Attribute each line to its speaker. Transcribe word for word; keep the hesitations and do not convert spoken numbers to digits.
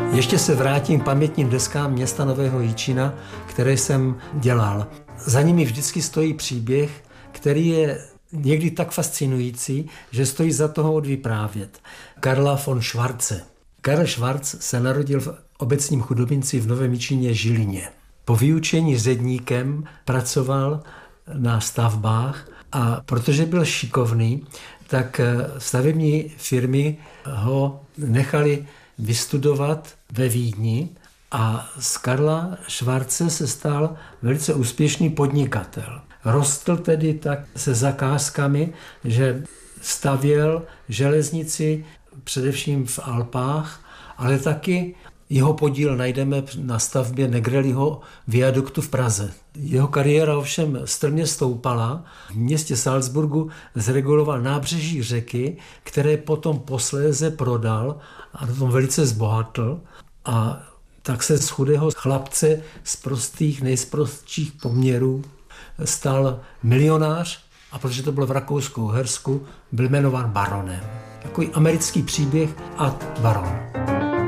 Speaker 1: Ještě se vrátím k pamětním deskám města Nového Jičína, které jsem dělal. Za nimi vždycky stojí příběh, který je někdy tak fascinující, že stojí za toho odvyprávět. Karla von Schwarze. Karl Schwarz se narodil v obecním chudobinci v Novém Jičíně Žilině. Po vyučení ředníkem pracoval na stavbách a protože byl šikovný, tak stavební firmy ho nechali vystudovat ve Vídni a z Karla Schwarze se stal velice úspěšný podnikatel. Rostl tedy tak se zakázkami, že stavěl železnici především v Alpách, ale taky jeho podíl najdeme na stavbě Negrelliho viaduktu v Praze. Jeho kariéra ovšem strmě stoupala. V městě Salzburgu zreguloval nábřeží řeky, které potom posléze prodal a na tom velice zbohatl. A tak se z chudého chlapce z prostých, nejsprostších poměrů stal milionář a protože to bylo v Rakousku-Uhersku, byl jmenován baronem. Takový americký příběh a baron.